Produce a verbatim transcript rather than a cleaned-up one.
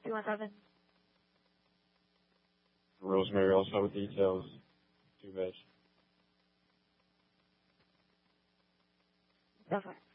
three one seven. Rosemary, also with details. Two veg. Definitely.